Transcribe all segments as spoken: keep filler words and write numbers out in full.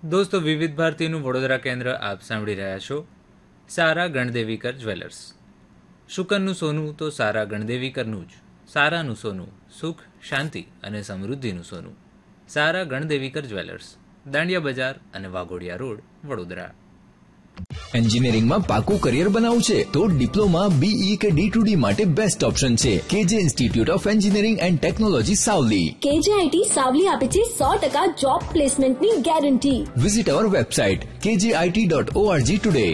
દોસ્તો, વિવિધ ભારતીનું વડોદરા કેન્દ્ર આપ સાંભળી રહ્યા છો. સારા ગણદેવીકર જ્વેલર્સ. શુકનનું સોનું તો સારા ગણદેવીકરનું જ. સારાનું સોનું સુખ, શાંતિ અને સમૃદ્ધિનું સોનું. સારા ગણદેવીકર જ્વેલર્સ, દાંડિયા બજાર અને વાઘોડિયા રોડ, વડોદરા. એન્જિનિયરિંગમાં પાકું કરિયર બનાવવું છે તો ડિપ્લોમા, બીઈ કે ડી ટુ ડી માટે બેસ્ટ ઓપ્શન છે કેજે institute of engineering and technology Savli. કેજેઆઈટી Savli આપે છે સો ટકા જોબ પ્લેસમેન્ટની ગેરંટી. વિઝિટ અવર વેબસાઇટ કેજેઆઈટી ડોટ ઓઆરજી ટુડે.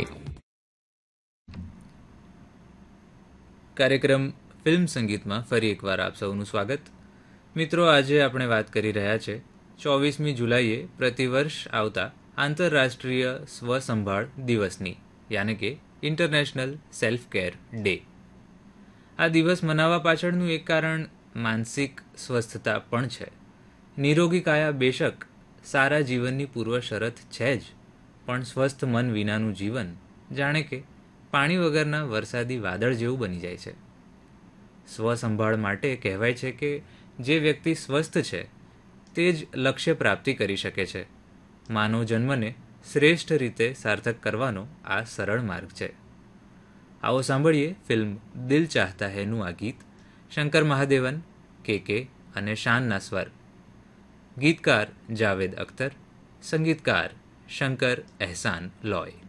કાર્યક્રમ ફિલ્મ સંગીતમાં ફરી એકવાર આપ સૌનું સ્વાગત. મિત્રો, આજે આપણે વાત કરી રહ્યા છે ચોવીસમી જુલાઈએ પ્રતિવર્ષ આવતા આંતરરાષ્ટ્રીય સ્વસંભાળ દિવસની, યાને કે ઇન્ટરનેશનલ સેલ્ફ કેર ડે. આ દિવસ મનાવવા પાછળનું એક કારણ માનસિક સ્વસ્થતા પણ છે. નિરોગી કાયા બેશક સારા જીવનની પૂર્વ શરત છે જ, પણ સ્વસ્થ મન વિનાનું જીવન જાણે કે પાણી વગરના વરસાદી વાદળ જેવું બની જાય છે. સ્વસંભાળ માટે કહેવાય છે કે જે વ્યક્તિ સ્વસ્થ છે તે જ લક્ષ્ય પ્રાપ્તિ કરી શકે છે. માનવ જન્મને શ્રેષ્ઠ રીતે સાર્થક કરવાનો આ સરળ માર્ગ છે. આવો સાંભળીએ ફિલ્મ દિલ ચાહતા હૈનું આ ગીત. શંકર મહાદેવન, કે કે અને શાનના સ્વર. ગીતકાર જાવેદ અખ્તર, સંગીતકાર શંકર એહસાન લોય.